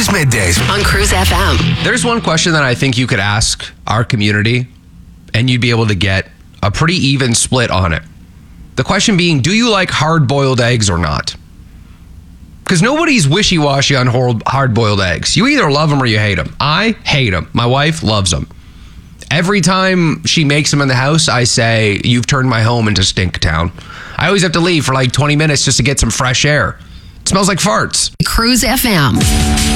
Cruise Middays on Cruise FM. There's one question that I think you could ask our community, and you'd be able to get a pretty even split on it. The question being, do you like hard-boiled eggs or not? Because nobody's wishy-washy on hard-boiled eggs. You either love them or you hate them. I hate them. My wife loves them. Every time she makes them in the house, I say, you've turned my home into stink town. I always have to leave for like 20 minutes just to get some fresh air. It smells like farts. Cruise FM.